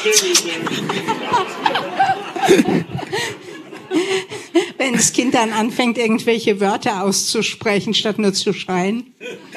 Wenn das Kind dann anfängt, irgendwelche Wörter auszusprechen, statt nur zu schreien.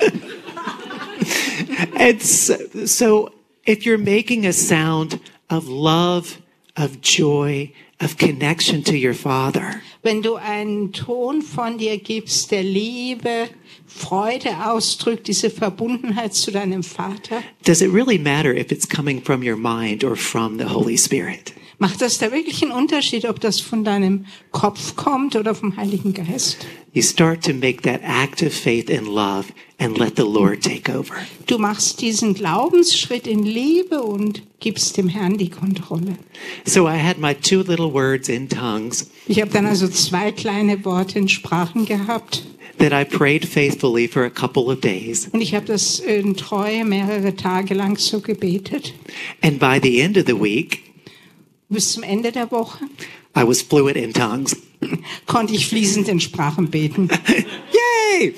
And so if you're making a sound of love, of joy, of connection to your Father, Wenn du einen Ton von dir gibst, der Liebe, Freude ausdrückt, diese Verbundenheit zu deinem Vater, does it really matter if it's coming from your mind or from the Holy Spirit? macht das da wirklich einen Unterschied, ob das von deinem Kopf kommt oder vom Heiligen Geist? You start to make that act of faith and love and let the Lord take over. Du machst diesen Glaubensschritt in Liebe und gibst dem Herrn die Kontrolle. So I had my 2 little words in tongues Ich habe dann also 2 kleine Worte in Sprachen gehabt that I prayed faithfully for a couple of days. und ich habe das in Treue mehrere Tage lang so gebetet. And by the end of the week, Bis zum Ende der Woche I was fluent in tongues. konnte ich fließend in Sprachen beten. Yay!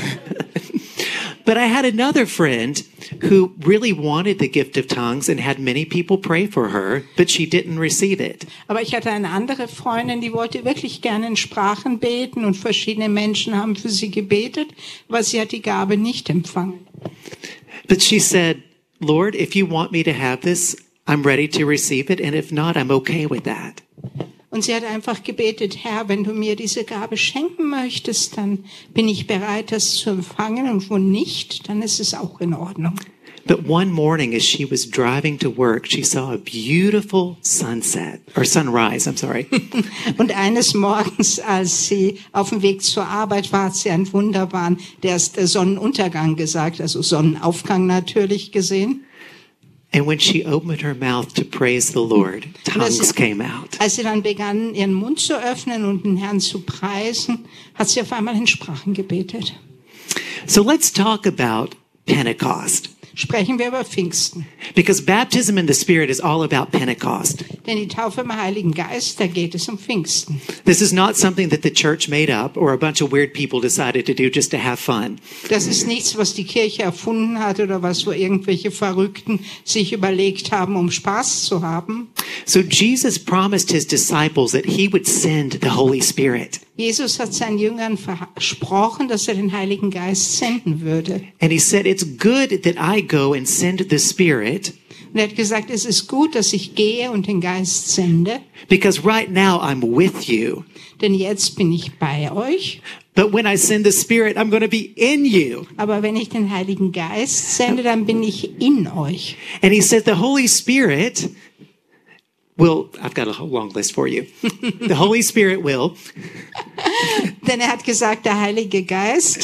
But I had another friend who really wanted the gift of tongues and had many people pray for her, but she didn't receive it. Aber ich hatte eine andere Freundin, die wollte wirklich gerne in Sprachen beten und verschiedene Menschen haben für sie gebetet, aber sie hat die Gabe nicht empfangen. But she said, Lord, if you want me to have this, I'm ready to receive it, and if not, I'm okay with that. Und sie hat einfach gebetet, Herr, wenn du mir diese Gabe schenken möchtest, dann bin ich bereit, das zu empfangen, und wo nicht, dann ist es auch in Ordnung. But one morning as she was driving to work, she saw a beautiful sunset, or sunrise, I'm sorry. Und eines Morgens, als sie auf dem Weg zur Arbeit war, hat sie einen wunderbaren, der ist der Sonnenuntergang gesagt, also Sonnenaufgang natürlich gesehen. And when she opened her mouth to praise the Lord, tongues came out. Als sie dann begann, ihren Mund zu öffnen und den Herrn zu preisen, hat sie auf einmal in Sprachen gebetet. So let's talk about Pentecost. Sprechen wir über Pfingsten. Because baptism in the Spirit is all about Pentecost. Denn die Taufe im Heiligen Geist, da geht es um Pfingsten. This is not something that the church made up or a bunch of weird people decided to do just to have fun. Das ist nichts, was die Kirche erfunden hat oder was wo irgendwelche Verrückten sich überlegt haben, um Spaß zu haben. So Jesus promised his disciples that he would send the Holy Spirit. Jesus hat seinen Jüngern versprochen, dass er den Heiligen Geist senden würde. And he said, it's good that I go and send the Spirit. Und er hat gesagt, es ist gut, dass ich gehe und den Geist sende, Because right now I'm with you. denn jetzt bin ich bei euch. But when I send the Spirit, I'm going to be in you. Aber wenn ich den Heiligen Geist sende, dann bin ich in euch. And he said the Holy Spirit will, I've got a long list for you. The Holy Spirit will Denn er hat gesagt, der Heilige Geist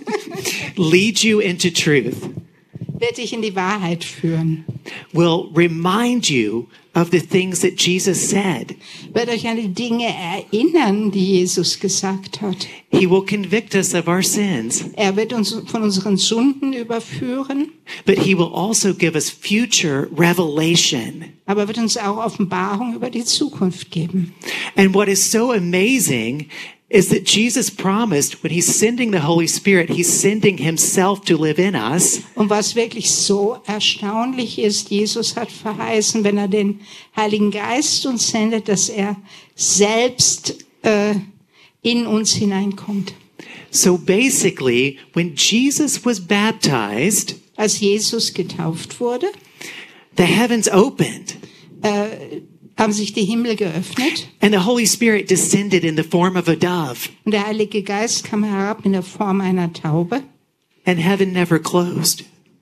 lead you into truth, wird dich in die Wahrheit führen, will remind you of the things that Jesus said. wird euch an die Dinge erinnern, die Jesus gesagt hat. He will convict us of our sins, Er wird uns von unseren Sünden überführen, but he will also give us future revelation. aber wird uns auch Offenbarung über die Zukunft geben. And what is so amazing is that Jesus promised when he's sending the Holy Spirit, he's sending himself to live in us. Und was wirklich so erstaunlich ist, Jesus hat verheißen, wenn er den Heiligen Geist uns sendet, dass er selbst in uns hineinkommt. So basically, when Jesus was baptized, Als Jesus getauft wurde, the heavens opened haben sich die Himmel geöffnet and the Holy Spirit descended in the form of a dove, und der Heilige Geist kam herab in der Form einer Taube and heaven never closed.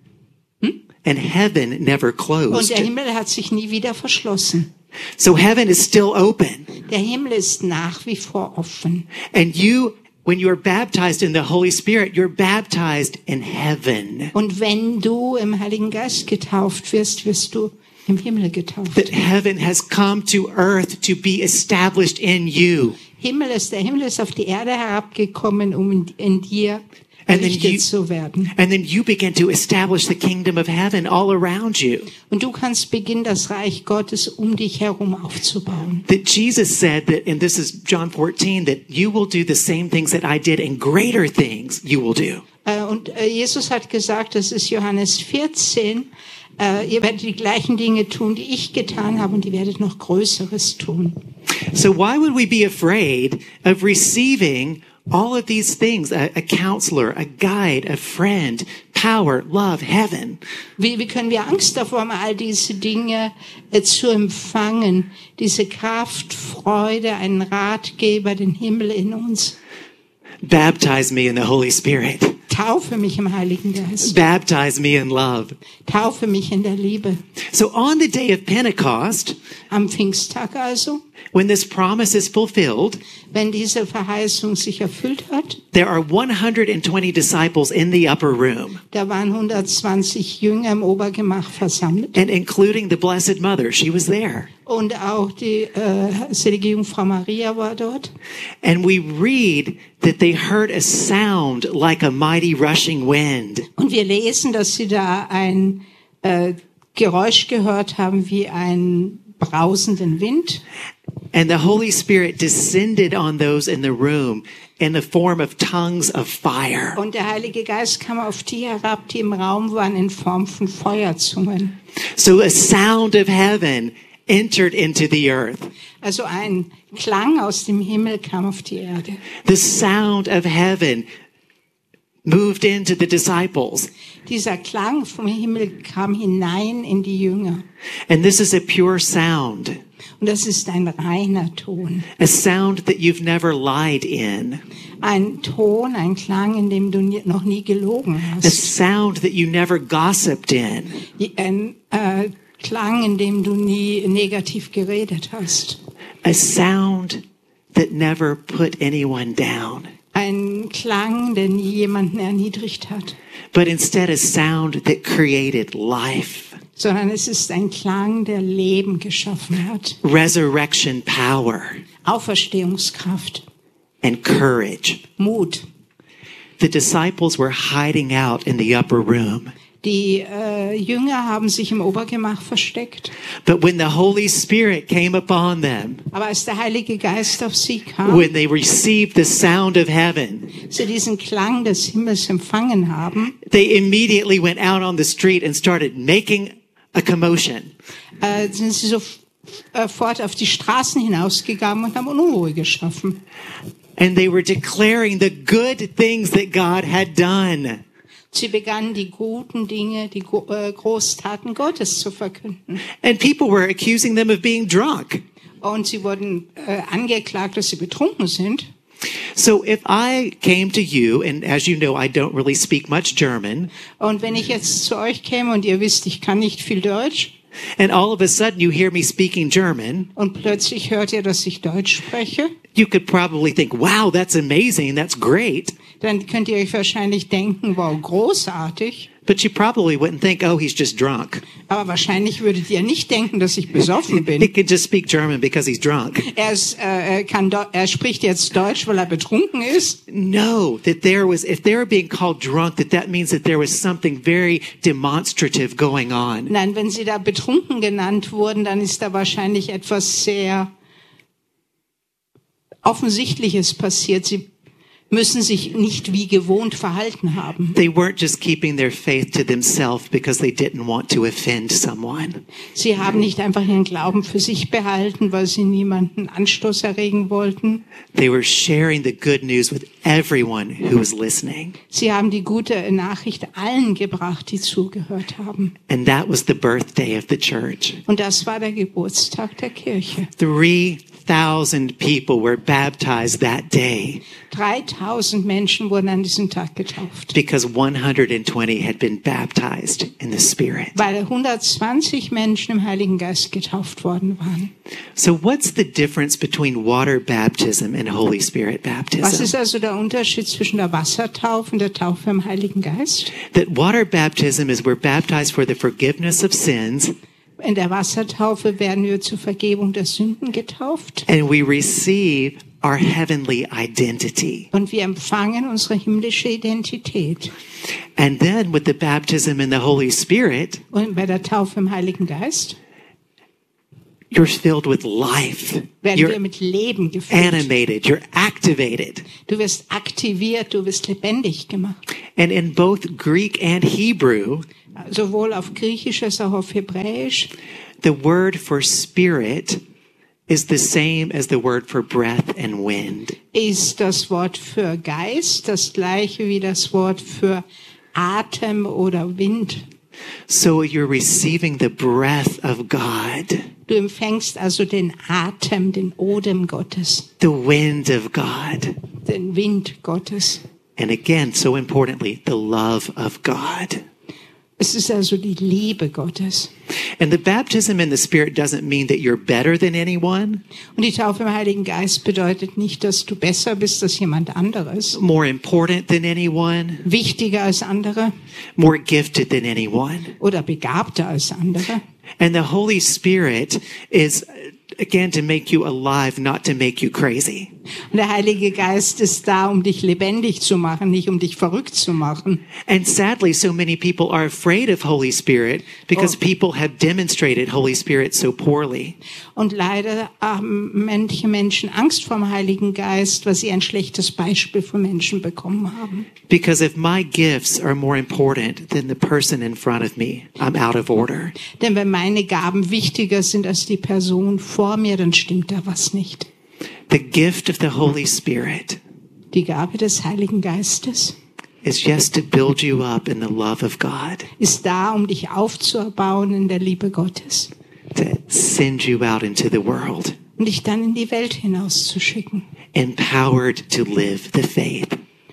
And heaven never und closed. der Himmel hat sich nie wieder verschlossen. So heaven is still open. Der Himmel ist nach wie vor offen. And you, when you are baptized in the Holy Spirit, you're baptized in heaven. Und wenn du im Heiligen Geist getauft wirst, wirst du im Himmel getauft. That heaven has come to earth to be established in you. Der Himmel ist auf die Erde herabgekommen, um in dir And then errichtet zu werden. And then you begin to establish the kingdom of heaven all around you. Und du kannst beginnen, das Reich Gottes um dich herum aufzubauen. That Jesus said that, and this is John 14, that you will do the same things that I did and greater things you will do. Und Jesus hat gesagt, das ist Johannes 14, Ihr werdet die gleichen Dinge tun, die ich getan habe, und ihr werdet noch Größeres tun. So why would we be afraid of receiving all of these things? A counselor, a guide, a friend, power, love, heaven. Wie können wir Angst davor haben, all diese Dinge zu empfangen? Diese Kraft, Freude, einen Ratgeber, den Himmel in uns. Baptize me in the Holy Spirit. Taufe mich im Heiligen Geist. Baptize me in love. Taufe mich in der Liebe. So on the day of Pentecost, Am Pfingsttag also, when this promise is fulfilled, wenn diese Verheißung sich erfüllt hat, there are 120 disciples in the upper room, da waren 120 Jünger im Obergemach versammelt. and including the Blessed Mother, she was there. Und auch die selige Jungfrau Maria war dort. And we read that they heard a sound like a mighty rushing wind. Und wir lesen, dass sie da ein Geräusch gehört haben wie einen brausenden Wind. And the Holy Spirit descended on those in the room in the form of tongues of fire. Und der Heilige Geist kam auf die herab, die im Raum waren, in Form von Feuerzungen. So a sound of heaven entered into the earth. Also ein Klang aus dem Himmel kam auf die Erde. The sound of heaven moved into the disciples. Dieser Klang vom Himmel kam hinein in die Jünger. And this is a pure sound. Und das ist ein reiner Ton. A sound that you've never lied in. Ein Ton, ein Klang, in dem du noch nie gelogen A hast. sound that you never gossiped in. Ein Klang, in dem du nie negativ geredet hast. A sound that never put anyone down. Ein Klang, der nie jemanden erniedrigt hat. But instead a sound that created life, Sondern es ist ein Klang, der Leben geschaffen hat. resurrection power, Auferstehungskraft, and courage. Mut. The disciples were hiding out in the upper room. Die Jünger haben sich im Obergemach versteckt. But when the Holy Spirit came upon them, Aber als der Heilige Geist auf sie kam, when they received the sound of heaven, sie diesen Klang des Himmels empfangen haben, they immediately went out on the street and started making a commotion. sind sie sofort auf die Straßen hinausgegangen und haben Unruhe geschaffen. And they were declaring the good things that God had done. Sie begannen die guten Dinge, die Großtaten Gottes zu verkünden. And people were accusing them of being drunk. Und sie wurden angeklagt, dass sie betrunken sind. So if I came to you, and as you know, I don't really speak much German, Und wenn ich jetzt zu euch käme und ihr wisst, ich kann nicht viel Deutsch, and all of a sudden you hear me speaking German, und plötzlich hört ihr, dass ich Deutsch spreche, you could probably think, wow, that's amazing, that's great. dann könnt ihr euch wahrscheinlich denken, wow, großartig. But you probably wouldn't think, oh, he's just drunk. Aber wahrscheinlich würdet ihr nicht denken, dass ich besoffen He bin. could just speak German because he's drunk. Er spricht jetzt Deutsch, weil er betrunken ist. No, if they were being called drunk, that means that there was something very demonstrative going on. Nein, wenn sie da betrunken genannt wurden, dann ist da wahrscheinlich etwas sehr Offensichtliches passiert. Sie müssen sich nicht wie gewohnt verhalten haben. They weren't just keeping their faith to themselves because they didn't want to offend someone. Sie haben nicht einfach ihren Glauben für sich behalten, weil sie niemanden Anstoß erregen wollten. They were sharing the good news with everyone who was listening. Sie haben die gute Nachricht allen gebracht, die zugehört haben. And that was the birthday of the church. Und das war der Geburtstag der Kirche. 3,000 people were baptized that day 3000 Menschen wurden an diesem Tag getauft, because 120 had been baptized in the Spirit. weil 120 Menschen im Heiligen Geist getauft worden waren. So what's the difference between water baptism and Holy Spirit Was baptism? ist also der Unterschied zwischen der Wassertaufe und der Taufe im Heiligen Geist? That water baptism is we're baptized for the forgiveness of sins, In der Wassertaufe werden wir zur Vergebung der Sünden getauft and we receive our heavenly identity. und wir empfangen unsere himmlische Identität. And then with the baptism in the Holy Spirit, Und bei der Taufe im Heiligen Geist, you're filled with life. werden wir You're mit Leben gefüllt. animated. You're activated. Du wirst aktiviert, du wirst lebendig gemacht. And in both Greek and Hebrew, Sowohl auf Griechisch als auch auf Hebräisch the word for spirit is the same as the word for breath and wind. ist das Wort für Geist das gleiche wie das Wort für Atem oder Wind. So you're receiving the breath of God, Du empfängst also den Atem, den Odem Gottes, the wind of God, den Wind Gottes. and again, so importantly, the love of God. Es ist also die Liebe Gottes. And the baptism in the Spirit doesn't mean that you're better than anyone, Und die Taufe im Heiligen Geist bedeutet nicht, dass du besser bist als jemand anderes, more important than anyone, wichtiger als andere more gifted than anyone. oder begabter als andere. And the Holy Spirit is, again, to make you alive, not to make you crazy. Und der Heilige Geist ist da, um dich lebendig zu machen, nicht um dich verrückt zu machen. And sadly, so many people are afraid of Holy Spirit because people have demonstrated Holy Spirit so poorly. Und leider haben manche Menschen Angst vom Heiligen Geist, weil sie ein schlechtes Beispiel von Menschen bekommen haben. Because if my gifts are more important than the person in front of me, I'm out of order. Denn wenn meine Gaben wichtiger sind als die Person vor mir, dann stimmt da was nicht. The gift of the Holy Spirit Die Gabe des Heiligen Geistes is just to build you up in the love of God, ist da, um dich aufzubauen in der Liebe Gottes to send you out into the world, und dich dann in die Welt hinauszuschicken, empowered to live the faith.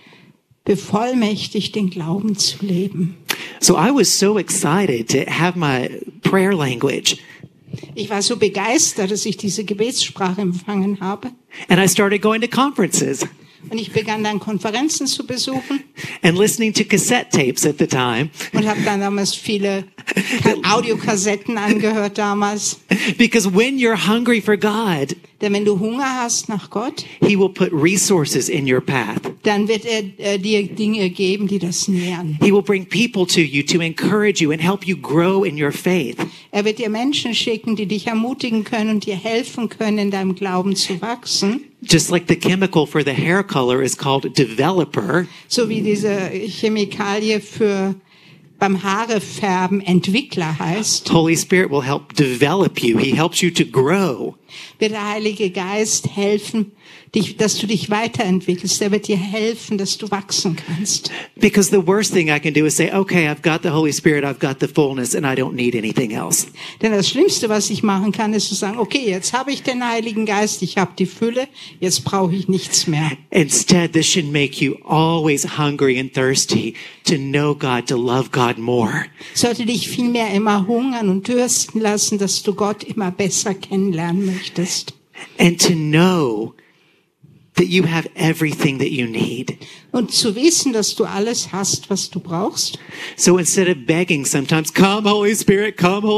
bevollmächtigt, den Glauben zu leben. So I was so excited to have my prayer language. Ich war so begeistert, dass ich diese Gebetssprache empfangen habe. And I started going to conferences Und ich begann dann Konferenzen zu besuchen and listening to cassette tapes at the time und habe dann damals viele Audiokassetten angehört damals. because when you're hungry for God, Denn wenn du Hunger hast nach Gott, He will put resources in your path. dann wird er dir Dinge geben, die das nähren. He will bring people to you to encourage you and help you grow in your faith. Er wird dir Menschen schicken, die dich ermutigen können und dir helfen können, in deinem Glauben zu wachsen. Just like the chemical for the hair color is called developer, So wie diese Chemikalie für beim Haarefärben Entwickler heißt, Holy Spirit will help develop you. He helps you to grow. wird der Heilige Geist helfen, dass du dich weiterentwickelst. Er wird dir helfen, dass du wachsen kannst. Because the worst thing I can do is say, okay, I've got the Holy Spirit, I've got the fullness, and I don't need anything else. Denn das Schlimmste, was ich machen kann, ist zu sagen, okay, jetzt habe ich den Heiligen Geist, ich habe die Fülle, jetzt brauche ich nichts mehr. Instead, this should make you always hungry and thirsty to know God, to love God more. Sollte dich vielmehr immer hungern und dürsten lassen, dass du Gott immer besser kennenlernen möchtest. And to know that you have everything that you need. Und zu wissen, dass du alles hast, was du brauchst. So instead of begging sometimes, come Holy Spirit,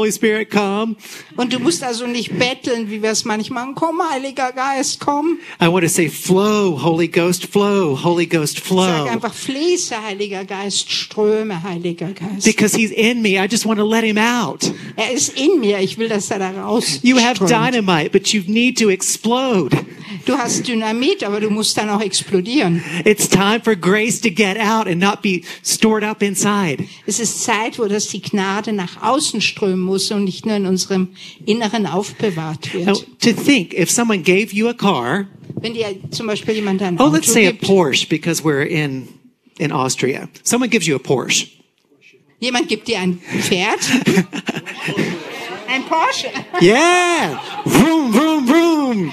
come. Und du musst also nicht betteln, wie wir es manchmal machen. Komm, Heiliger Geist, komm. I want to say flow, Holy Ghost, flow, Holy Ghost, Sag flow. einfach, fließe, Heiliger Geist, ströme, Heiliger Geist. Because He's in me, I just want to let Him out. Er ist in mir, ich will, dass er da raus You have strömt. dynamite, but you need to explode. Du hast Dynamit, aber du musst dann auch explodieren. It's time for grace to get out and not be stored up inside. Es ist Zeit, wo das die Gnade nach außen strömen muss und nicht nur in unserem Inneren aufbewahrt Now, wird. to think, if someone gave you a car, Wenn dir zum Beispiel jemand ein oh, let's Auto say a gibt, Porsche because we're in Austria. Someone gives you a Porsche. jemand gibt dir ein Pferd, ein Porsche. Yeah! Vroom, vroom, vroom!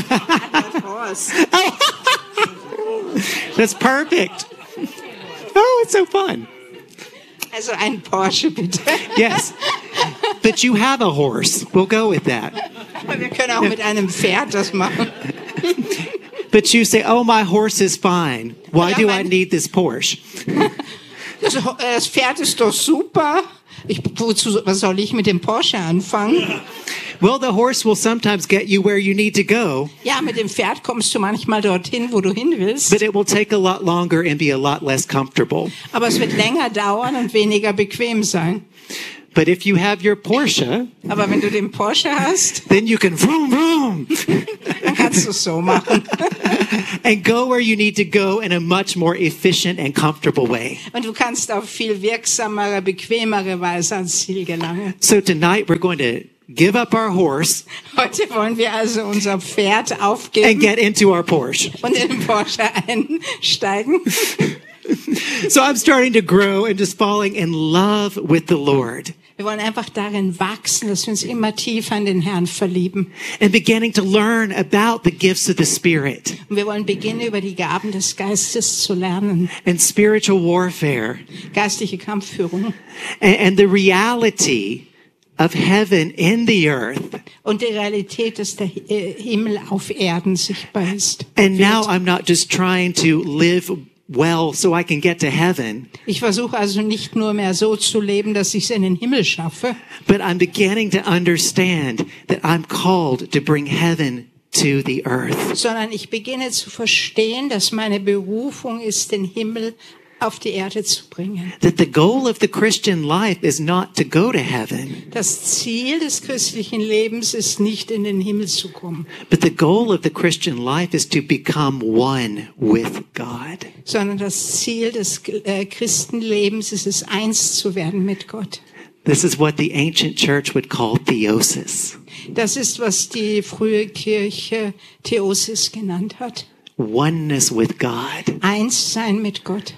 That's perfect. Oh, it's so fun. Also ein Porsche, bitte. Yes. But you have a horse. We'll go with that. Wir können auch mit einem Pferd das machen. But you say, oh, my horse is fine. Why Ja, do I mein- need this Porsche? Das Pferd ist doch super. Was soll ich mit dem Porsche anfangen? Well, the horse will sometimes get you where you need to go, Ja, mit dem Pferd kommst du manchmal dorthin, wo du hin willst. but it will take a lot longer and be a lot less comfortable. Aber es wird länger dauern und weniger bequem sein. But if you have your Porsche, Aber wenn du den Porsche hast, then you can vroom, vroom, dann kannst du es so machen. and go where you need to go in a much more efficient and comfortable way. Und du kannst auf viel wirksamere, bequemere Weise ans Ziel gelangen. So tonight we're going to give up our horse Heute wollen wir also unser Pferd and aufgeben get into our Porsche. und in den Porsche einsteigen. So I'm starting to grow and just falling in love with the Lord Wir wollen einfach darin wachsen, dass wir uns immer tiefer in den Herrn verlieben. and beginning to learn about the gifts of the Spirit Und wir wollen beginnen, über die Gaben des Geistes zu lernen. and spiritual warfare Geistliche Kampfführung. and the reality of heaven in the earth. Und die Realität, dass der Himmel auf Erden sichtbar ist. And now I'm not just trying to live well so I can get to heaven, Ich versuche also nicht nur mehr so zu leben, dass ich es in den Himmel schaffe, but I'm beginning to understand that I'm called to bring heaven to the earth. sondern ich beginne zu verstehen, dass meine Berufung ist, den Himmel auf die Erde zu bringen. That the goal of the Christian life is not to go to heaven, Das Ziel des christlichen Lebens ist nicht, in den Himmel zu kommen, but the goal of the Christian life is to become one with God. sondern das Ziel des Christenlebens ist es, eins zu werden mit Gott. This is what the ancient church would call theosis. Das ist, was die frühe Kirche Theosis genannt hat. Oneness with God. Eins sein mit Gott.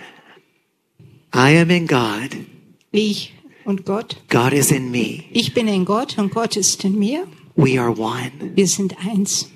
I am in God. Ich und Gott. God is in me. Ich bin in Gott und Gott ist in mir. We are one. Wir sind eins.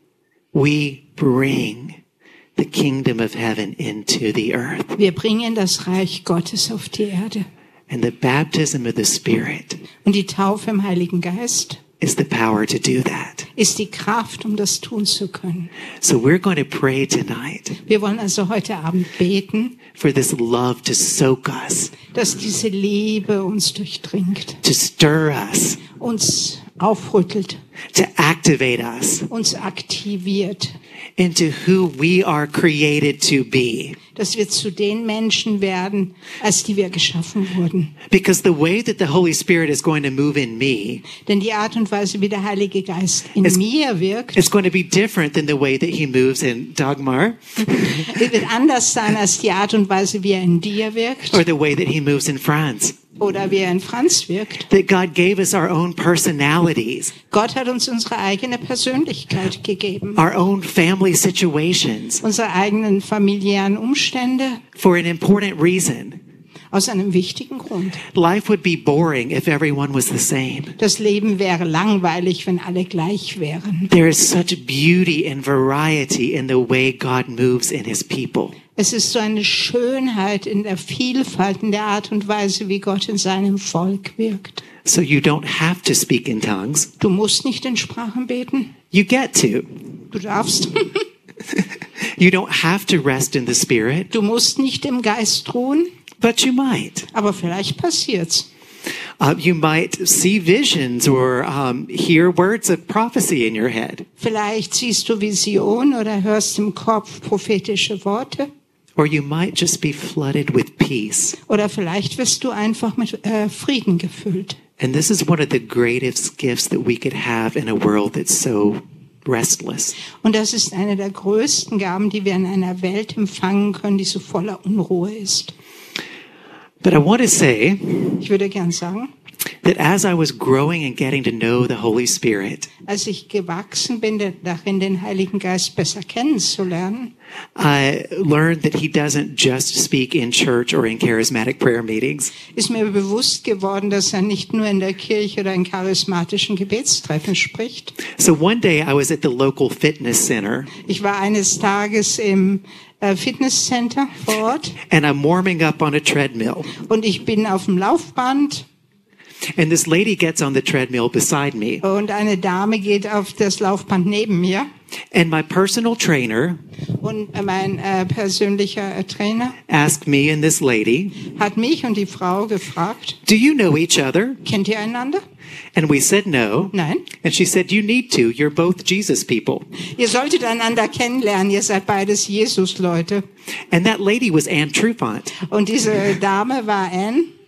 We bring the kingdom of heaven into the earth. Wir bringen das Reich Gottes auf die Erde. And the baptism of the Spirit Und die Taufe im Heiligen Geist is the power to do that. ist die Kraft, um das tun zu können. So we're going to pray tonight Wir wollen also heute Abend beten, for this love to soak us, dass diese Liebe uns durchdringt, to stir us, uns aufrüttelt, to activate us uns aktiviert, into who we are created to be. dass wir zu den Menschen werden, als die wir geschaffen wurden. Because the way that the Holy Spirit is going to move in me Denn die Art und Weise, wie der Heilige Geist in mir wirkt, is going to be different than the way that he moves in Dagmar wird anders sein als die Art und Weise, wie er in dir wirkt or the way that he moves in Franz. oder wie er in Franz wirkt. That God gave us our own personalities, Gott hat uns unsere eigene Persönlichkeit gegeben, our own family situations unsere eigenen familiären Umstände for an important reason. aus einem wichtigen Grund. Life would be boring if everyone was the same. Das Leben wäre langweilig, wenn alle gleich wären. There is such beauty and variety in the way God moves in his people. Es ist so eine Schönheit in der Vielfalt, in der Art und Weise, wie Gott in seinem Volk wirkt. So you don't have to speak in tongues. Du musst nicht in Sprachen beten. You get to. Du darfst. You don't have to rest in the Spirit, Du musst nicht im Geist ruhen, but you might. aber vielleicht passiert's. You might see visions or hear words of prophecy in your head. Vielleicht siehst du Vision oder hörst im Kopf prophetische Worte. Or you might just be flooded with peace. Oder vielleicht wirst du einfach mit Frieden gefüllt. And this is one of the greatest gifts that we could have in a world that's so restless. Und das ist eine der größten Gaben, die wir in einer Welt empfangen können, die so voller Unruhe ist. But I want to say Ich würde gern sagen, that as I was growing and getting to know the Holy Spirit, als ich gewachsen bin, darin den Heiligen Geist besser kennenzulernen, I learned that he doesn't just speak in church or in charismatic prayer meetings. ist mir bewusst geworden, dass er nicht nur in der Kirche oder in charismatischen Gebetstreffen spricht. So one day I was at the local fitness center Ich war eines Tages im Fitnesscenter vor Ort and I'm warming up on a treadmill. und ich bin auf dem Laufband And this lady gets on the treadmill beside me. und eine Dame geht auf das Laufband neben mir And my personal trainer und mein persönlicher Trainer asked me and this lady, hat mich und die Frau gefragt, "Do you know each other?" kennt ihr einander? And we said no. Nein. And she said, "You need to. You're both Jesus people." Ihr solltet einander kennenlernen, ihr seid beides Jesus-Leute. And that lady was Anne Trufant. Und diese Dame war Anne.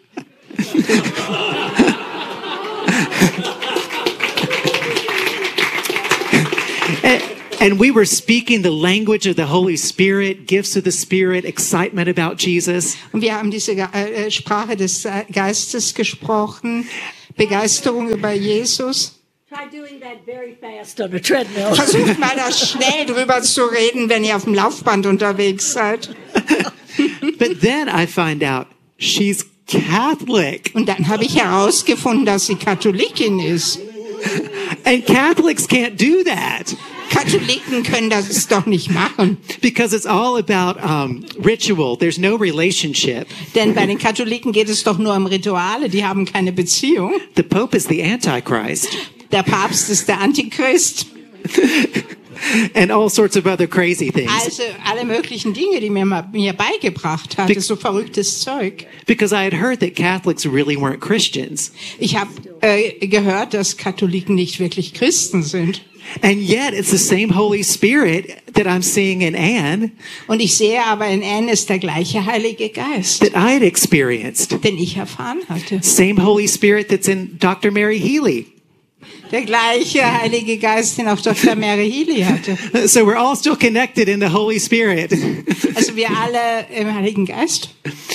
And we were speaking the language of the Holy Spirit, gifts of the Spirit, excitement about Jesus. Und wir haben diese Sprache des Geistes gesprochen, Begeisterung über Jesus. Try doing that very fast on a treadmill. Versucht mal, da schnell drüber zu reden, wenn ihr auf dem Laufband unterwegs seid. But then I find out she's Catholic. Und dann habe ich herausgefunden, dass sie Katholikin ist. And Catholics can't do that. Katholiken können das doch nicht machen. Because it's all about ritual. There's no relationship. Denn bei den Katholiken geht es doch nur um Rituale, die haben keine Beziehung. The Pope is the Antichrist. Der Papst ist der Antichrist. And all sorts of other crazy things. Also alle möglichen Dinge, die mir beigebracht hat, so verrücktes Zeug. Because I had heard that Catholics really weren't Christians. Ich habe gehört, dass Katholiken nicht wirklich Christen sind. And yet it's the same Holy Spirit that I'm seeing in Anne. Und ich sehe aber in Anne ist der gleiche Heilige Geist, That I had experienced. den ich erfahren hatte. Same Holy Spirit that's in Dr. Mary Healy. Der gleiche Heilige Geist, den auch Dr. Mary Healy hatte. So we're all still connected in the Holy Spirit. Also wir alle im Heiligen Geist.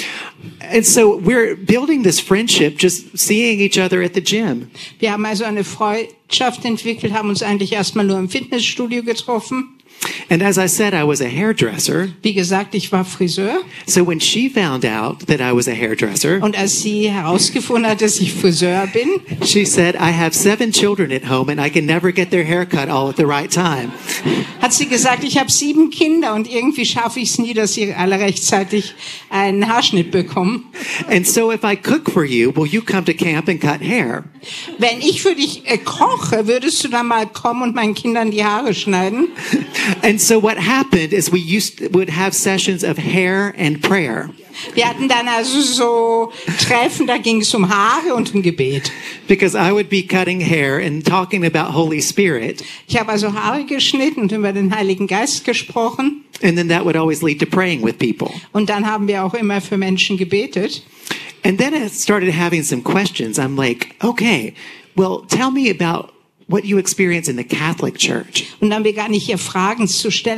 And so we're building this friendship, just seeing each other at the gym. Wir haben also eine Freundschaft entwickelt, haben uns eigentlich erstmal nur im Fitnessstudio getroffen. And as I said, I was a hairdresser. Wie gesagt, ich war Friseur. So when she found out that I was a hairdresser, Und als sie herausgefunden hat, dass ich Friseur bin, she said, I have 7 children at home and I can never get their hair cut all at the right time. hat sie gesagt, ich habe 7 Kinder und irgendwie schaffe ich es nie, dass sie alle rechtzeitig einen Haarschnitt bekommen. And so if I cook for you, will you come to camp and cut hair? Wenn ich für dich koche, würdest du dann mal kommen und meinen Kindern die Haare schneiden? And so what happened is we would have sessions of hair and prayer. Wir hatten dann also so Treffen, da ging es um Haare und um Gebet. Because I would be cutting hair and talking about Holy Spirit. Ich habe also Haare geschnitten und über den Heiligen Geist gesprochen. And then that would always lead to praying with people. Und dann haben wir auch immer für Menschen gebetet. And then I started having some questions. I'm like, okay, well, tell me about what you experience in the Catholic Church. Und dann begann ich ihr Fragen zu stellen.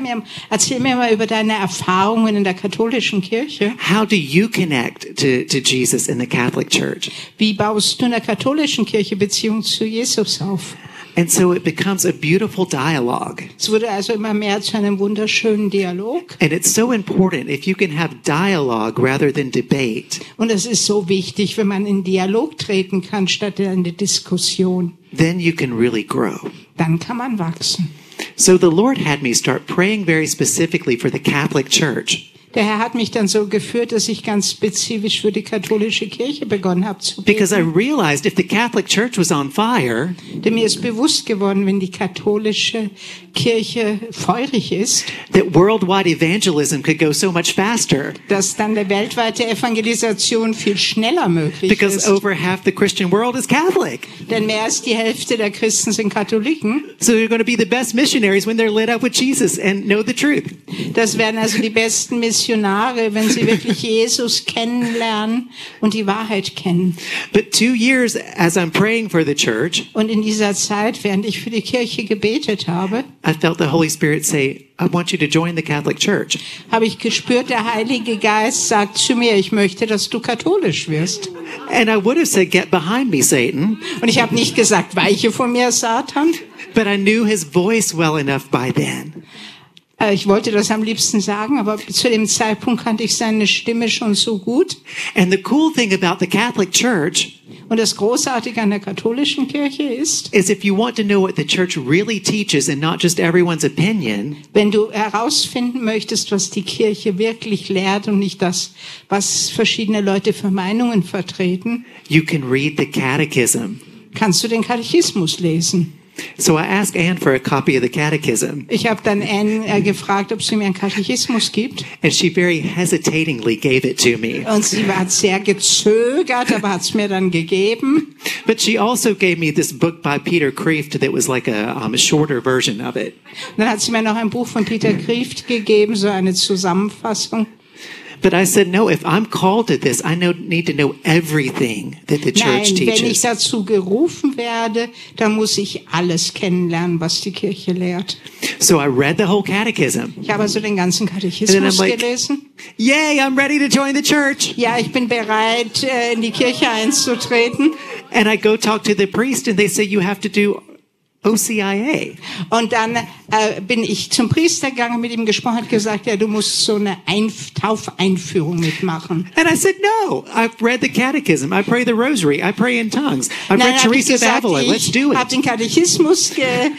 Erzähl mir mal über deine Erfahrungen in der katholischen Kirche. How do you connect to Jesus in the Catholic Church? Wie baust du in der katholischen Kirche Beziehung zu Jesus auf? And so it becomes a beautiful dialogue. Es wurde also immer mehr zu einem wunderschönen Dialog. And it's so important if you can have dialogue rather than debate. Und es ist so wichtig, wenn man in Dialog treten kann, statt in eine Diskussion. Then you can really grow. Dann kann man wachsen. So the Lord had me start praying very specifically for the Catholic Church. Der Herr hat mich dann so geführt, dass ich ganz spezifisch für die katholische Kirche begonnen habe zu Because I beten. realized if the Catholic Church was on fire, Denn mir ist bewusst geworden, wenn die katholische Kirche feurig ist, that worldwide evangelism could go so much faster. dass dann der weltweite Evangelisation viel schneller möglich Because ist. over half the Christian world is Catholic. Denn mehr als die Hälfte der Christen sind Katholiken. So they're going to be the best missionaries when they're lit up with Jesus and know the truth. Das werden also die besten Missionare, wenn sie wirklich Jesus kennenlernen und die Wahrheit kennen. But 2 years as I'm praying for the church, Und in dieser Zeit, während ich für die Kirche gebetet habe, I felt the Holy Spirit say, I want you to join the Catholic Church. habe ich gespürt, der Heilige Geist sagt zu mir, ich möchte, dass du katholisch wirst. And I would have said, get behind me, Satan. Und ich habe nicht gesagt, weiche von mir, Satan. But I knew his voice well enough by then. Ich wollte das am liebsten sagen, aber zu dem Zeitpunkt kannte ich seine Stimme schon so gut. And the cool thing about the Catholic Church Und das Großartige an der katholischen Kirche ist, is if you want to know what the church really teaches and not just everyone's opinion, wenn du herausfinden möchtest, was die Kirche wirklich lehrt und nicht das, was verschiedene Leute für Meinungen vertreten, you can read the catechism. kannst du den Katechismus lesen. So I asked Anne for a copy of the catechism, Ich habe dann Anne gefragt, ob sie mir einen Katechismus gibt. and she very hesitatingly gave it to me. Und sie hat sehr gezögert, aber hat es mir dann gegeben. But she also gave me this book by Peter Kreeft that was like a shorter version of it. Und dann hat sie mir noch ein Buch von Peter Kreeft gegeben, so eine Zusammenfassung. But I said, no, if I'm called to this, need to know everything that the church Nein, wenn ich teaches. dazu gerufen werde, dann muss ich alles kennenlernen, was die Kirche lehrt. So I read the whole catechism. Ich habe also den ganzen And then Katechismus I'm like, gelesen. yay, I'm ready to join the church. Ja, ich bin bereit, in die Kirche einzutreten. And I go talk to the priest and they say, you have to do OCIA. Und dann bin ich zum Priester gegangen, mit ihm gesprochen, hat gesagt, ja, du musst so eine Taufeinführung mitmachen. And I said, no, I've read the catechism. I pray the rosary. I pray in tongues. I've Nein, read habe ich Teresa of gesagt, Avila. Let's ich do habe it. den Katechismus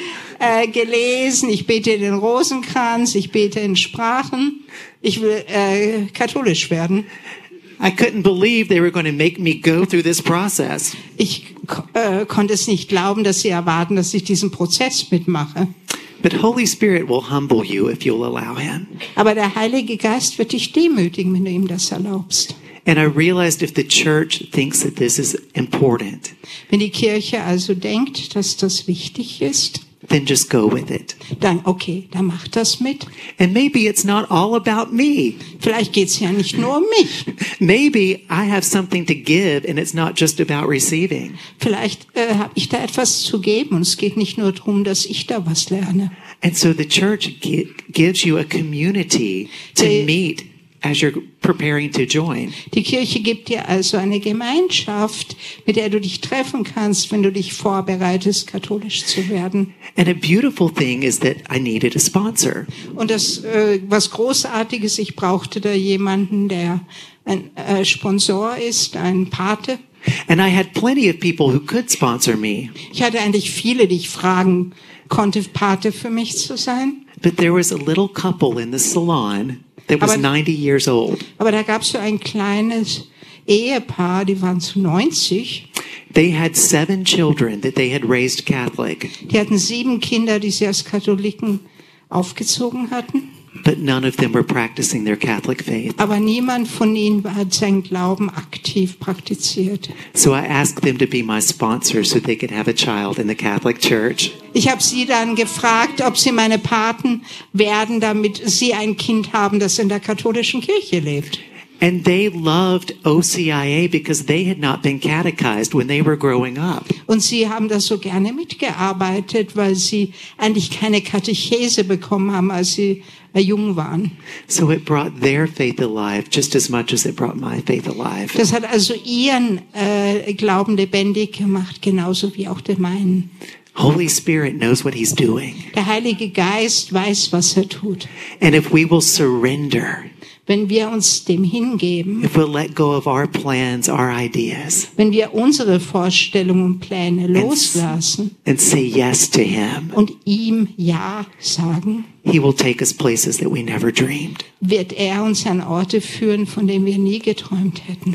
gelesen, ich bete den Rosenkranz, ich bete in Sprachen, ich will katholisch werden. I couldn't believe they were going to make me go through this process. Ich konnte es nicht glauben, dass sie erwarten, dass ich diesen Prozess mitmache. But Holy Spirit will humble you if you'll allow him. Aber der Heilige Geist wird dich demütigen, wenn du ihm das erlaubst. And I realized if the church thinks that this is important, Wenn die Kirche also denkt, dass das wichtig ist, then just go with it. dann okay, dann mach das mit. And maybe it's not all about me. Vielleicht geht's ja nicht nur um mich. Maybe I have something to give and it's not just about receiving. Vielleicht habe ich da etwas zu geben und es geht nicht nur darum, dass ich da was lerne. And so the church gives you a community to meet as you're preparing to join. Die Kirche gibt dir also eine Gemeinschaft, mit der du dich treffen kannst, wenn du dich vorbereitest, katholisch zu werden. And a beautiful thing is that I needed a sponsor. Und das, was Großartiges, ich brauchte da jemanden, der ein Sponsor ist, ein Pate. And I had plenty of people who could sponsor me. Ich hatte eigentlich viele, die ich fragen konnte, Pate für mich zu sein. But there was a little couple in the salon that was Aber- 90 years old. Aber da gab es so ein kleines Ehepaar, die waren zu 90. They had 7 children that they had raised Catholic, Die hatten 7 Kinder, die sie als Katholiken aufgezogen hatten. but none of them were practicing their Catholic faith. Aber niemand von ihnen hat seinen Glauben aktiv praktiziert. So I asked them to be my sponsor so they could have a child in the Catholic Church. Ich habe sie dann gefragt, ob sie meine Paten werden, damit sie ein Kind haben, das in der katholischen Kirche lebt. And they loved OCIA because they had not been catechized when they were growing up. Und sie haben das so gerne mitgearbeitet, weil sie eigentlich keine Katechese bekommen haben, als sie jung waren. So it brought their faith alive just as much as it brought my faith alive. Das hat also ihren Glauben lebendig gemacht, genauso wie auch den meinen. Holy Spirit knows what he's doing. Der Heilige Geist weiß, was er tut. And if we will surrender, Wenn wir uns dem hingeben, if we'll let go of our plans, our ideas, wenn wir unsere Vorstellungen und Pläne loslassen and say yes to him, und ihm Ja sagen, he will take us places that we never dreamed. wird er uns an Orte führen, von denen wir nie geträumt hätten.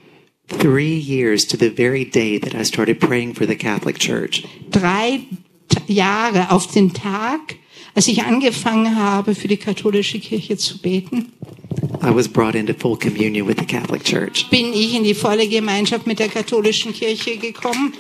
3 years to the very day that I started praying for the Catholic Church. 3 Jahre auf den Tag, als ich angefangen habe, für die katholische Kirche zu beten, I was brought into full communion with the Catholic Church. bin ich in die volle Gemeinschaft mit der katholischen Kirche gekommen.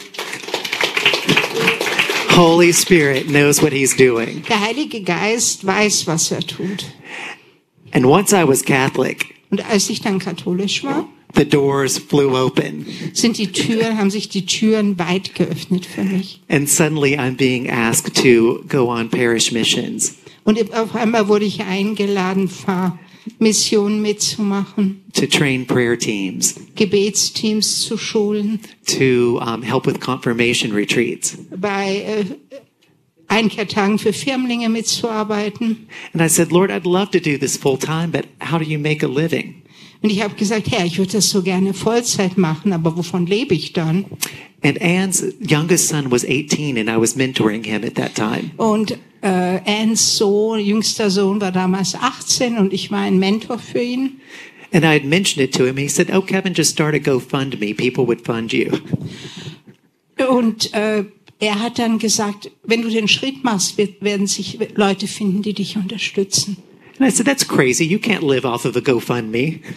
Holy Spirit knows what he's doing. Der Heilige Geist weiß, was er tut. And once I was Catholic, Und als ich dann katholisch war, the doors flew open. haben sich die Türen weit geöffnet für mich. And suddenly I'm being asked to go on parish missions, Und auf einmal wurde ich eingeladen, Missionen mitzumachen, to train prayer teams, Gebetsteams zu schulen, to help with confirmation retreats. bei Einkehrtagen für Firmlinge mitzuarbeiten. And I said, Lord, I'd love to do this full time, but how do you make a living? Und ich habe gesagt, Herr, ich würde das so gerne Vollzeit machen, aber wovon lebe ich dann? And Anne's youngest son was 18 and I was mentoring him at that time. Und Anns Sohn, jüngster Sohn, war damals 18 und ich war ein Mentor für ihn. And I had mentioned it to him. He said, oh, Kevin, just start a GoFundMe. People would fund you. Und er hat dann gesagt, wenn du den Schritt machst, werden sich Leute finden, die dich unterstützen. And I said, that's crazy. You can't live off of a GoFundMe.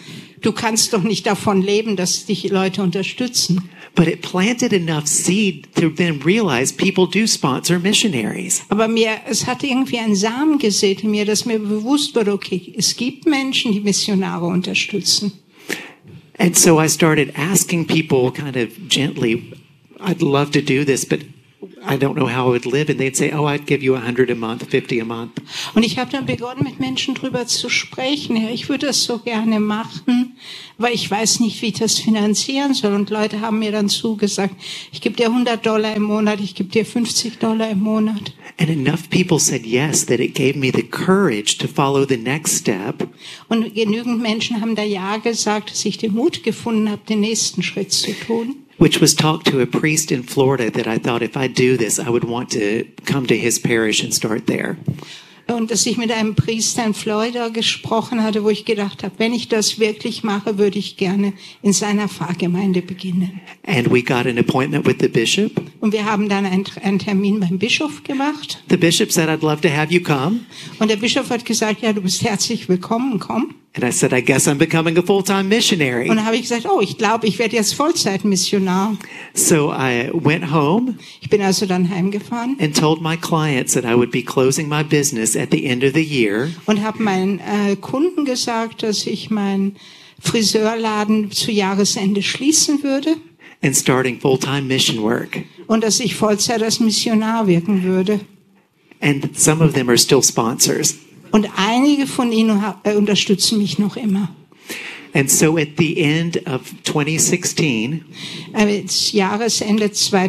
du kannst doch nicht davon leben, dass dich Leute unterstützen. But it planted enough seed to then realize people do sponsor missionaries. Aber es hat irgendwie einen Samen gesät in mir, dass mir bewusst wurde, okay, es gibt Menschen, die Missionare unterstützen. And so I started asking people kind of gently, I'd love to do this, but I don't know how I would live. And they'd say, oh, I'd give you 100 a month, 50 a month. Und ich habe dann begonnen, mit Menschen drüber zu sprechen. Ja, ich würde das so gerne machen, weil ich weiß nicht, wie ich das finanzieren soll. Und Leute haben mir dann zugesagt, ich gebe dir $100 im Monat, ich gebe dir $50 im Monat. And enough people said yes that it gave me the courage to follow the next step. Und genügend Menschen haben da ja gesagt, dass ich den Mut gefunden habe, den nächsten Schritt zu tun. Which was talk to a priest in Florida that I thought if I do this, I would want to come to his parish and start there. Und dass ich mit einem Priester in Florida gesprochen hatte, wo ich gedacht habe, wenn ich das wirklich mache, würde ich gerne in seiner Pfarrgemeinde beginnen. And we got an appointment with the bishop. Und wir haben dann einen Termin beim Bischof gemacht. The bishop said, I'd love to have you come. Und der Bischof hat gesagt, ja, du bist herzlich willkommen, komm. And I said, I guess I'm becoming a full-time missionary. Und dann habe ich gesagt, oh, ich glaube, ich werde jetzt Vollzeitmissionar. So I went home Ich bin also dann heimgefahren and told my clients that I would be closing my business at the end of the year. und habe meinen Kunden gesagt, dass ich meinen Friseurladen zu Jahresende schließen würde And starting full-time mission work. und dass ich Vollzeit als Missionar wirken würde. And some of them are still sponsors. Und einige von ihnen unterstützen mich noch immer. And so at the end of 2016, Jahresende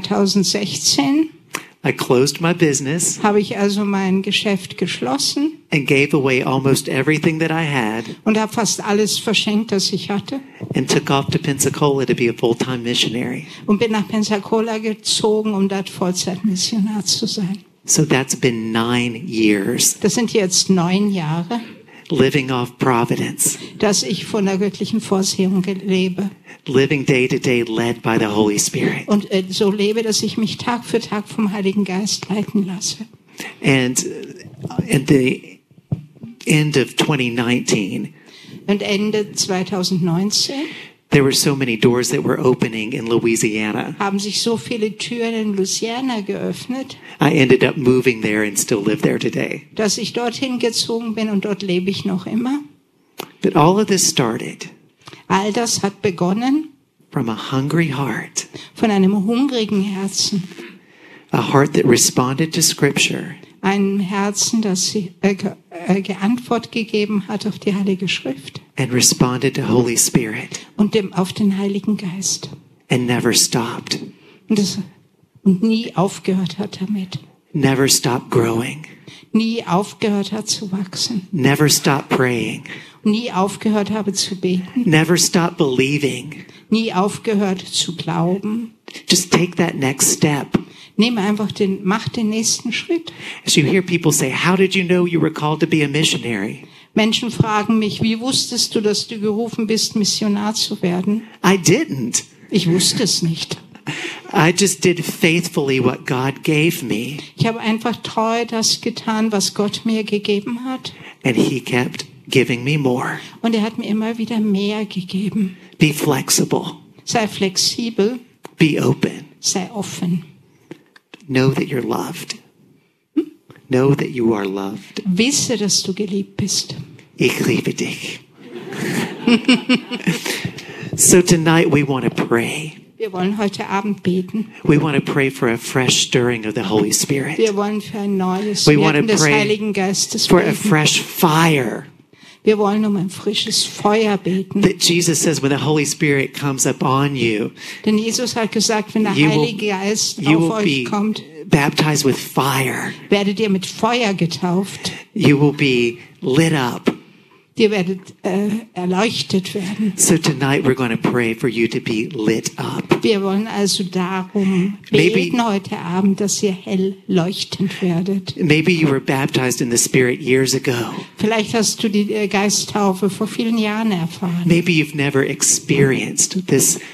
2016 I closed my business habe ich also mein Geschäft geschlossen and gave away almost everything that I had und habe fast alles verschenkt, das ich hatte. and took off to Pensacola to be a full-time missionary. Und bin nach Pensacola gezogen, um dort Vollzeitmissionar zu sein. So that's been 9 years Das sind jetzt 9 Jahre, living off Providence, dass ich von der göttlichen Vorsehung lebe. living day to day led by the Holy Spirit. Und so lebe, dass ich mich Tag für Tag vom Heiligen Geist leiten lasse. And at the end of 2019, Und Ende 2019 there were so many doors that were opening in Louisiana. haben sich so viele Türen in Louisiana geöffnet, I ended up moving there and still live there today. dass ich dorthin gezogen bin und dort lebe ich noch immer. But all of this started All das hat begonnen from a hungry heart, von einem hungrigen Herzen, a heart that responded to Scripture einem Herzen, das Antwort gegeben hat auf die Heilige Schrift and responded to Holy Spirit und auf den Heiligen Geist and never stopped, und nie aufgehört hat damit, never stopped growing, nie aufgehört hat zu wachsen, never stopped praying, nie aufgehört habe zu beten, never stopped believing. nie aufgehört zu glauben. Just take that next step. Mach den nächsten Schritt. As you hear people say, how did you know you were called to be a missionary? Menschen fragen mich, wie wusstest du, dass du gerufen bist, Missionar zu werden? I didn't. Ich wusste es nicht. I just did faithfully what God gave me, Ich habe einfach treu das getan, was Gott mir gegeben hat. and He kept giving me more. Und er hat mir immer wieder mehr gegeben. Be flexible. Sei flexibel, Be open. sei offen. Know that you're loved. Know that you are loved. Wisse, dass du geliebt bist. Ich liebe dich. So tonight we want to pray. Wir wollen heute Abend beten. We want to pray for a fresh stirring of the Holy Spirit. Wir wollen für ein neues We want Wirken to des pray Heiligen Geistes For a beten. fresh fire. Wir wollen um ein frisches Feuer beten. That Jesus says when the Holy Spirit comes upon you, Denn Jesus hat gesagt, wenn der You will- Heilige Geist you auf will euch be kommt, baptized with fire. werdet ihr mit Feuer getauft. You will be lit up. Ihr werdet erleuchtet werden. So tonight we're going to pray for you to be lit up. Wir wollen also darum Maybe- beten heute Abend, dass ihr hell leuchtend werdet. Maybe you were baptized in the Spirit years ago. Vielleicht hast du die Geisttaufe vor vielen Jahren erfahren. Maybe you've never experienced this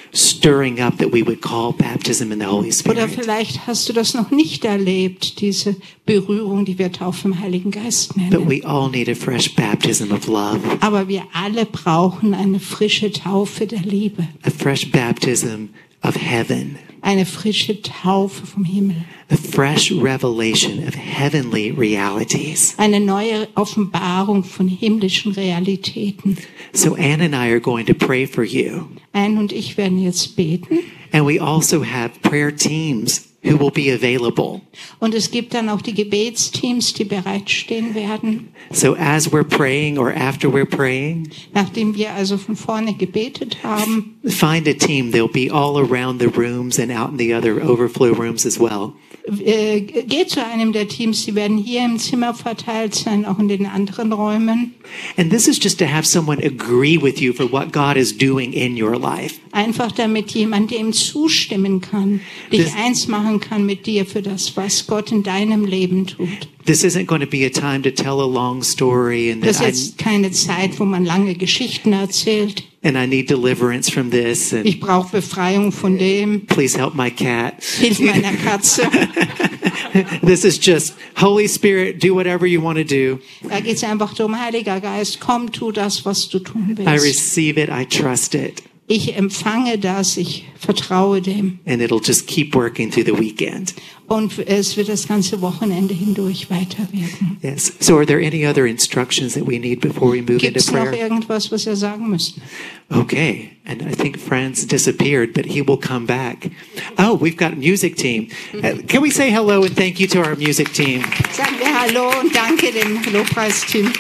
stirring up that we would call baptism in the Holy Oder Spirit. vielleicht hast du das noch nicht erlebt, diese Berührung, die wir Taufe im Heiligen Geist But nennen. we all need a fresh baptism of love, Aber wir alle brauchen eine frische Taufe der Liebe, a fresh baptism of heaven, eine frische Taufe vom Himmel, a fresh revelation of heavenly realities. eine neue Offenbarung von himmlischen Realitäten. So Ann and I are going to pray for you. Anne und ich werden jetzt beten. And we also have prayer teams who will be available. Und es gibt dann auch die Gebetsteams, die bereitstehen werden. So as we're praying or after we're praying, Nachdem wir also von vorne gebetet haben, find a team. They'll be all around the rooms and out in the other overflow rooms as well. geht zu einem der Teams, die werden hier im Zimmer verteilt sein, auch in den anderen Räumen. And this is just to have someone agree with you for what God is doing in your life. Einfach damit jemand dem zustimmen kann, dich Das- eins machen kann mit dir für das, was Gott in deinem Leben tut. This isn't going to be a time to tell a long story and Das that ist jetzt keine Zeit, wo man lange Geschichten erzählt. I need deliverance from this and Ich brauche Befreiung von dem. please help my cat. Hilf meiner Katze. This is just Holy Spirit, do whatever you want to do. Da geht es einfach darum, Heiliger Geist, komm, tu das, was du tun I willst. receive it, I trust it, Ich empfange das, ich vertraue dem. and it'll just keep working through the weekend. Und es wird das ganze Wochenende hindurch weiterwirken. Yes. So are there any other instructions that we need before we move Gibt into es noch prayer? irgendwas, was wir sagen müssen? Okay. And I think Franz disappeared, but he will come back. Oh, we've got a music team. Can we say hello and thank you to our music team? Sagen wir Hallo und danke dem Lobpreisteam.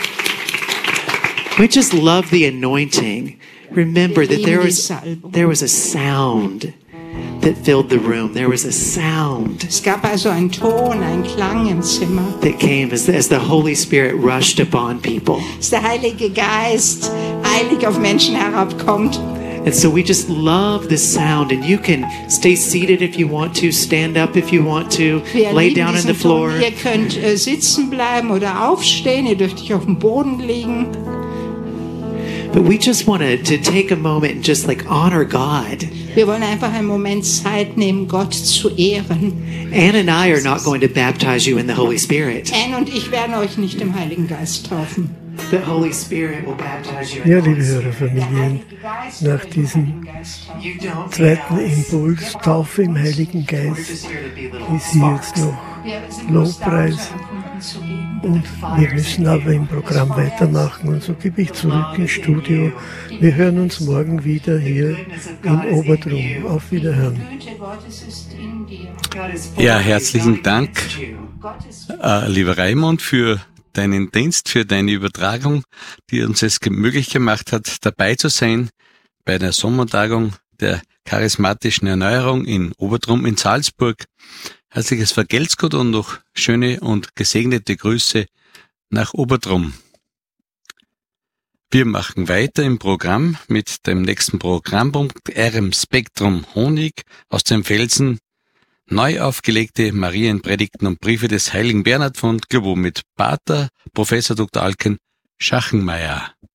We just love the anointing. Remember that there was a sound that filled the room. There was a sound Es gab also einen Ton, einen Klang im Zimmer. that came as the Holy Spirit rushed upon people. Dass der Heilige Geist eilig auf Menschen herabkommt. And so we just love the sound, and you can stay seated if you want to, stand up if you want to, Wir lay lieben down on the diesen floor. Ton. Ihr könnt sitzen bleiben oder aufstehen. Ihr dürft euch auf dem Boden liegen. But we just want to take a moment and just like honor God. Wir wollen einfach einen Moment Zeit nehmen, Gott zu ehren. Ann and I are not going to baptize you in the Holy Spirit. Anne und ich werden euch nicht im Heiligen Geist taufen. The Holy Spirit will baptize you in Ja, the Holy liebe Spirit. Hörerfamilien, nach diesem You don't zweiten need us. Impuls, Taufe im Heiligen We're Geist, just here to be little ist hier jetzt sparks. noch Lobpreis. Und wir müssen aber im Programm weitermachen. Und so gebe ich zurück ins Studio. Wir hören uns morgen wieder hier in Oberdrum. Auf Wiederhören. Güte Gottes ist in dir. God is for Ja, you. herzlichen God Dank, bless you. Gott ist lieber Raimund, für deinen Dienst, für deine Übertragung, die uns es möglich gemacht hat, dabei zu sein bei der Sommertagung der charismatischen Erneuerung in Oberdrum in Salzburg. Herzliches Vergelt's Gott und noch schöne und gesegnete Grüße nach Oberdrum. Wir machen weiter im Programm mit dem nächsten Programmpunkt RM Spektrum Honig aus dem Felsen. Neu aufgelegte Marienpredigten und Briefe des heiligen Bernhard von Globo mit Pater Professor Dr. Alken Schachenmeier.